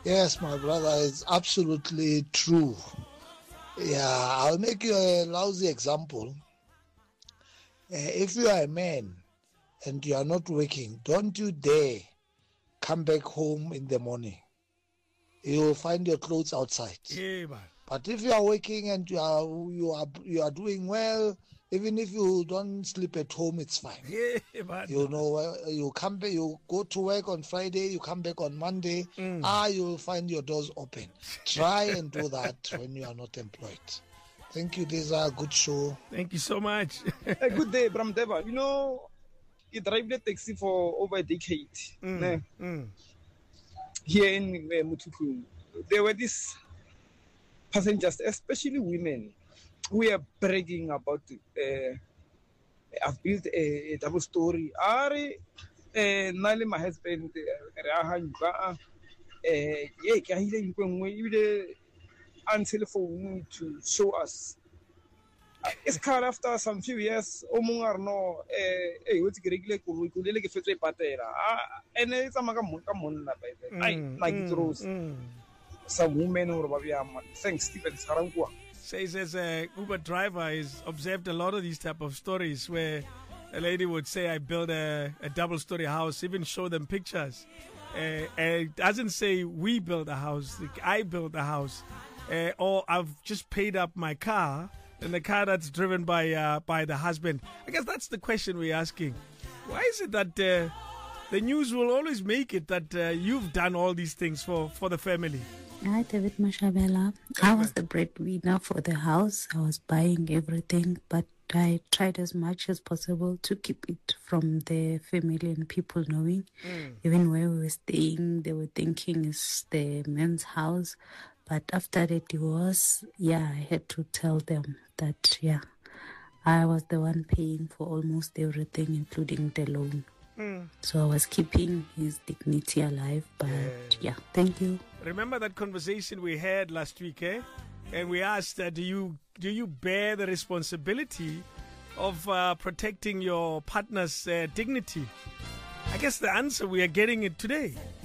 Yes, my brother, it's absolutely true. Yeah, I'll make you a lousy example. If you are a man and you are not working, don't you dare come back home in the morning. You will find your clothes outside. Yeah, man. But if you are working and you are doing well, even if you don't sleep at home, it's fine. Yeah, man. You know, you come back, you go to work on Friday, you come back on Monday. You will find your doors open. Try and do that when you are not employed. Thank you. This is a good show. Thank you so much. A good day, Bram Deva. You know, you drive the taxi for over a decade. Here in Mutuku, there were these passengers, especially women, who are bragging about I've built a double story. Nale my husband until phone to show us. It's car after some few years, no what's regular patera. And it's a magamon like it rose. Some women or thanks, Stephen Sarangua. Says as a Uber driver is observed a lot of these type of stories where a lady would say, I built a double-story house, even show them pictures. It doesn't say we built a house, like I built a house, or I've just paid up my car, and the car that's driven by the husband. I guess that's the question we're asking. Why is it that the news will always make it that you've done all these things for the family? Hi, David Mashabela. I was the breadwinner for the house. I was buying everything, but I tried as much as possible to keep it from the family and people knowing. Even where we were staying, they were thinking it's the man's house. But after the divorce, I had to tell them that, I was the one paying for almost everything, including the loan. So I was keeping his dignity alive, but thank you. Remember that conversation we had last week, and we asked, do you bear the responsibility of protecting your partner's dignity? I guess the answer we are getting it today.